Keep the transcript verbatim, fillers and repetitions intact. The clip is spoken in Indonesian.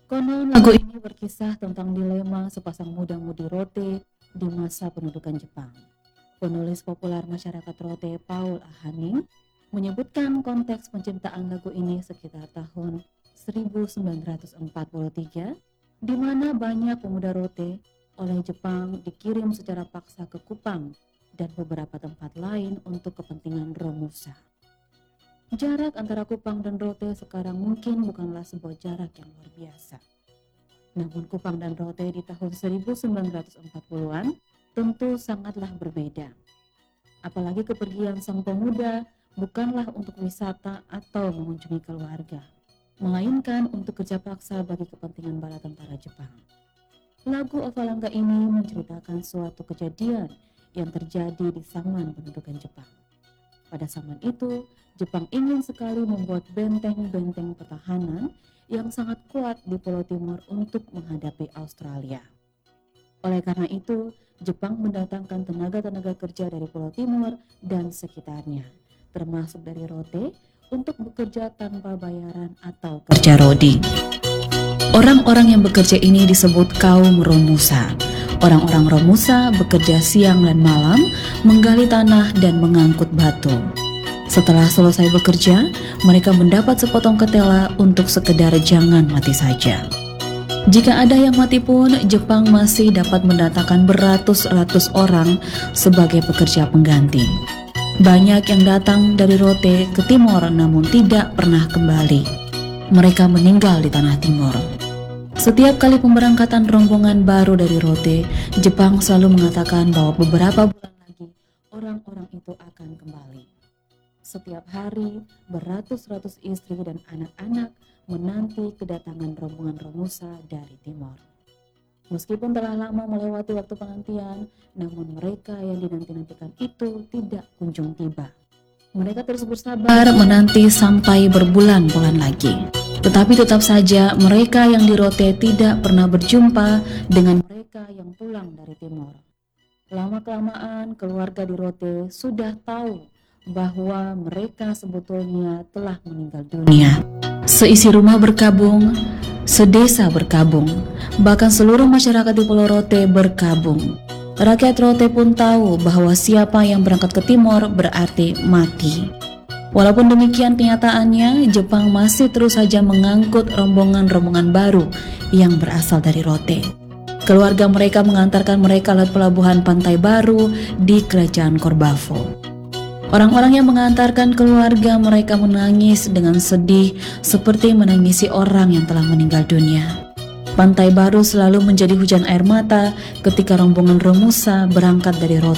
Konon lagu ini berkisah tentang dilema sepasang muda-mudi Rote di masa pendudukan Jepang. Penulis populer masyarakat Rote, Paul A. Hanning, menyebutkan konteks penciptaan lagu ini sekitar tahun seribu sembilan ratus empat puluh tiga, di mana banyak pemuda Rote oleh Jepang dikirim secara paksa ke Kupang dan beberapa tempat lain untuk kepentingan Romusa. Jarak antara Kupang dan Rote sekarang mungkin bukanlah sebuah jarak yang luar biasa. Namun Kupang dan Rote di tahun seribu sembilan ratus empat puluhan tentu sangatlah berbeda. Apalagi kepergian sang pemuda bukanlah untuk wisata atau mengunjungi keluarga, melainkan untuk kerja paksa bagi kepentingan bala tentara Jepang. Lagu Ovalanga ini menceritakan suatu kejadian yang terjadi di zaman pendudukan Jepang. Pada zaman itu, Jepang ingin sekali membuat benteng-benteng pertahanan yang sangat kuat di Pulau Timur untuk menghadapi Australia. Oleh karena itu, Jepang mendatangkan tenaga-tenaga kerja dari Pulau Timur dan sekitarnya, termasuk dari Rote, untuk bekerja tanpa bayaran atau kerja rodi. Orang-orang yang bekerja ini disebut kaum Romusa. Orang-orang Romusa bekerja siang dan malam, menggali tanah dan mengangkut batu. Setelah selesai bekerja, mereka mendapat sepotong ketela untuk sekedar jangan mati saja. Jika ada yang mati pun, Jepang masih dapat mendatangkan beratus-ratus orang sebagai pekerja pengganti. Banyak yang datang dari Rote ke Timor namun tidak pernah kembali. Mereka meninggal di tanah Timor. Setiap kali pemberangkatan rombongan baru dari Rote, Jepang selalu mengatakan bahwa beberapa bulan lagi orang-orang itu akan kembali. Setiap hari, beratus-ratus istri dan anak-anak menanti kedatangan rombongan Romusa dari Timor. Meskipun telah lama melewati waktu penantian, namun mereka yang dinanti-nantikan itu tidak kunjung tiba. Mereka terus bersabar menanti sampai berbulan-bulan lagi. Tetapi tetap saja mereka yang di Rote tidak pernah berjumpa dengan mereka yang pulang dari Timor. Lama-kelamaan keluarga di Rote sudah tahu bahwa mereka sebetulnya telah meninggal dunia. Seisi rumah berkabung, sedesa berkabung, bahkan seluruh masyarakat di Pulau Rote berkabung. Rakyat Rote pun tahu bahwa siapa yang berangkat ke Timor berarti mati. Walaupun demikian kenyataannya, Jepang masih terus saja mengangkut rombongan-rombongan baru yang berasal dari Rote. Keluarga mereka mengantarkan mereka lewat pelabuhan Pantai Baru di Kerajaan Korbavo. Orang-orang yang mengantarkan keluarga mereka menangis dengan sedih seperti menangisi orang yang telah meninggal dunia. Pantai Baru selalu menjadi hujan air mata ketika rombongan Romusa berangkat dari Rote.